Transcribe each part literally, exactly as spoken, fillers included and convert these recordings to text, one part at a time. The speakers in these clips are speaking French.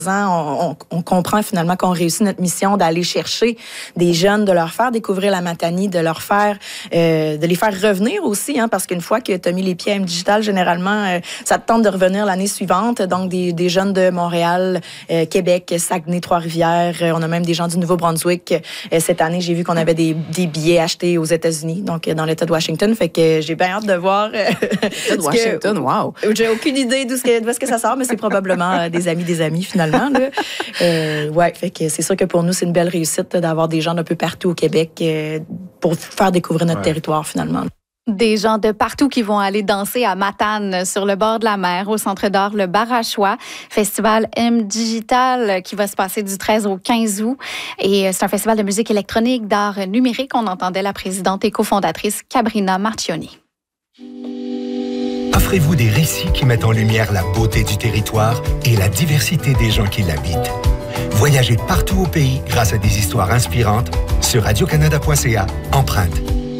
On, on, on comprend finalement qu'on réussit notre mission d'aller chercher des jeunes, de leur faire découvrir la Matanie, de leur faire, euh, de les faire revenir aussi, hein, parce qu'une fois que tu as mis les pieds à M Digital, généralement, euh, ça te tente de revenir l'année suivante. Donc, des, des jeunes de Montréal, euh, Québec, Saguenay, Trois-Rivières, euh, on a même des gens du Nouveau-Brunswick. Euh, cette année, j'ai vu qu'on avait des, des billets achetés aux États-Unis, donc euh, dans l'État de Washington. Fait que j'ai bien hâte de voir. Euh, L'État de Washington, que, wow! J'ai aucune idée d'où est-ce que, que ça sort, mais c'est probablement euh, des amis des amis, finalement. Là. Euh, ouais, fait que c'est sûr que pour nous, c'est une belle réussite d'avoir des gens d'un peu partout au Québec euh, pour faire découvrir notre ouais. territoire, finalement. Des gens de partout qui vont aller danser à Matane, sur le bord de la mer, au Centre d'art Le Barachois. Festival M Digital qui va se passer du treize au quinze août. Et c'est un festival de musique électronique, d'art numérique. On entendait la présidente et cofondatrice Cabrina Marchioni. Offrez-vous des récits qui mettent en lumière la beauté du territoire et la diversité des gens qui l'habitent. Voyagez partout au pays grâce à des histoires inspirantes sur radio canada point c a. Empreinte.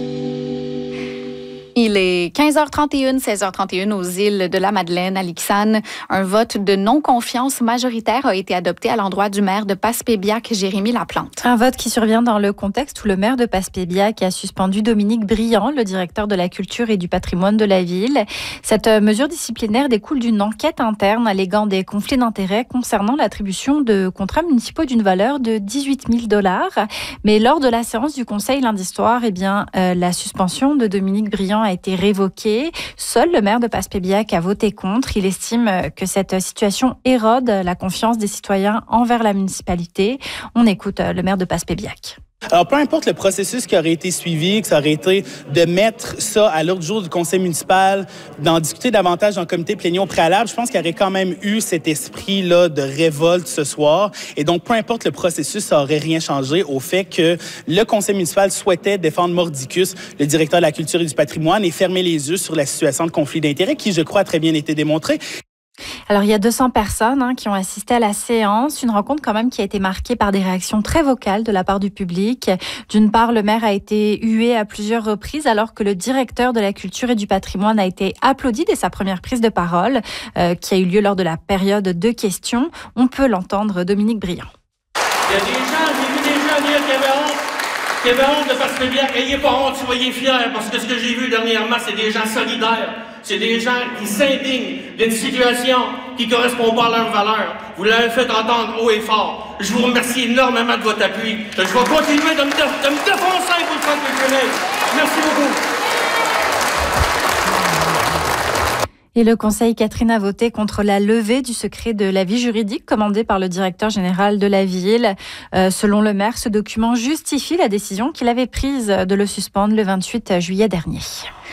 Il est quinze heures trente et une, seize heures trente et une aux îles de la Madeleine, à Lixane. Un vote de non-confiance majoritaire a été adopté à l'endroit du maire de Passepébiac, Jérémy Laplante. Un vote qui survient dans le contexte où le maire de Passepébiac a suspendu Dominique Briand, le directeur de la culture et du patrimoine de la ville. Cette mesure disciplinaire découle d'une enquête interne alléguant des conflits d'intérêts concernant l'attribution de contrats municipaux d'une valeur de dix-huit mille dollars. Mais lors de la séance du conseil lundi soir, eh bien, euh, la suspension de Dominique Briand a été révoquée. Seul le maire de Passepébiac a voté contre. Il estime que cette situation érode la confiance des citoyens envers la municipalité. On écoute le maire de Passepébiac. Alors, peu importe le processus qui aurait été suivi, que ça aurait été de mettre ça à l'ordre du jour du conseil municipal, d'en discuter davantage dans le comité plénier préalable, je pense qu'il y aurait quand même eu cet esprit-là de révolte ce soir. Et donc, peu importe le processus, ça aurait rien changé au fait que le conseil municipal souhaitait défendre mordicus, le directeur de la culture et du patrimoine, et fermer les yeux sur la situation de conflit d'intérêts qui, je crois, a très bien été démontrée. Alors, il y a deux cents personnes hein, qui ont assisté à la séance. Une rencontre quand même qui a été marquée par des réactions très vocales de la part du public. D'une part, le maire a été hué à plusieurs reprises alors que le directeur de la culture et du patrimoine a été applaudi dès sa première prise de parole euh, qui a eu lieu lors de la période de questions. On peut l'entendre, Dominique Briand. Il y a des gens, j'ai vu des gens dire qu'il y avait honte. Qu'il y avait honte de Passepébiac. Ayez pas honte, soyez fiers parce que ce que j'ai vu dernièrement, c'est des gens solidaires. C'est des gens qui s'indignent d'une situation qui ne correspond pas à leurs valeurs. Vous l'avez fait entendre haut et fort. Je vous remercie énormément de votre appui. Je vais continuer de me, de me défoncer pour le centre culturel. Merci beaucoup. Et le Conseil Catherine a voté contre la levée du secret de l'avis juridique commandé par le directeur général de la ville. Euh, selon le maire, ce document justifie la décision qu'il avait prise de le suspendre le vingt-huit juillet dernier.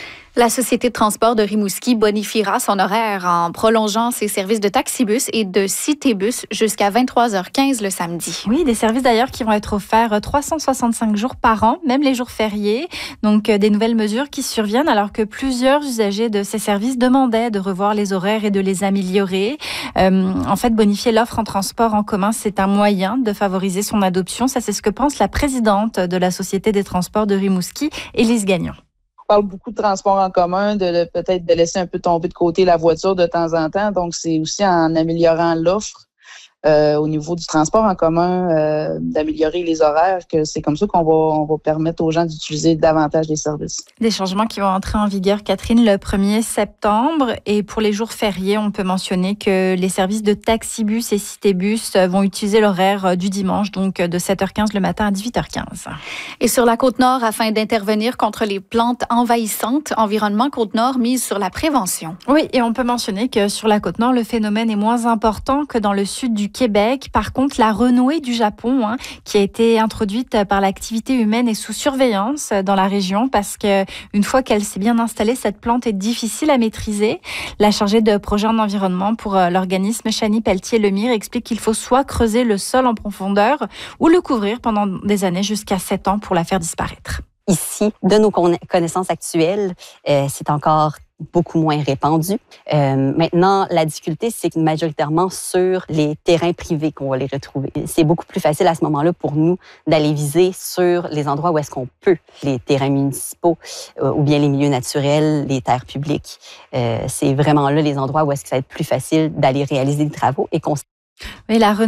La Société de transport de Rimouski bonifiera son horaire en prolongeant ses services de taxibus et de citébus jusqu'à vingt-trois heures quinze le samedi. Oui, des services d'ailleurs qui vont être offerts trois cent soixante-cinq jours par an, même les jours fériés. Donc, des nouvelles mesures qui surviennent alors que plusieurs usagers de ces services demandaient de revoir les horaires et de les améliorer. Euh, en fait, bonifier l'offre en transport en commun, c'est un moyen de favoriser son adoption. Ça, c'est ce que pense la présidente de la Société des transports de Rimouski, Élise Gagnon. On parle beaucoup de transport en commun, de peut-être de laisser un peu tomber de côté la voiture de temps en temps. Donc, c'est aussi en améliorant l'offre euh, au niveau du transport en commun, euh, d'améliorer les horaires, que c'est comme ça qu'on va, on va permettre aux gens d'utiliser davantage les services. Des changements qui vont entrer en vigueur, Catherine, le premier septembre. Et pour les jours fériés, on peut mentionner que les services de taxibus et citébus vont utiliser l'horaire du dimanche, donc de sept heures quinze le matin à dix-huit heures quinze. Et sur la Côte-Nord, afin d'intervenir contre les plantes envahissantes, Environnement Côte-Nord mise sur la prévention. Oui, et on peut mentionner que sur la Côte-Nord, le phénomène est moins important que dans le sud du Québec. Par contre, la renouée du Japon, hein, qui a été introduite par l'activité humaine, est sous surveillance dans la région parce que une fois qu'elle s'est bien installée, cette plante est difficile à maîtriser. La chargée de projet en environnement pour l'organisme, Chani Pelletier-Lemire, explique qu'il faut soit creuser le sol en profondeur ou le couvrir pendant des années jusqu'à sept ans pour la faire disparaître. Ici, de nos connaissances actuelles, euh, c'est encore beaucoup moins répandu. Euh, maintenant, la difficulté, c'est que majoritairement sur les terrains privés qu'on va les retrouver. C'est beaucoup plus facile à ce moment-là pour nous d'aller viser sur les endroits où est-ce qu'on peut, les terrains municipaux euh, ou bien les milieux naturels, les terres publiques. Euh, c'est vraiment là les endroits où est-ce que ça va être plus facile d'aller réaliser des travaux et qu'on Oui, la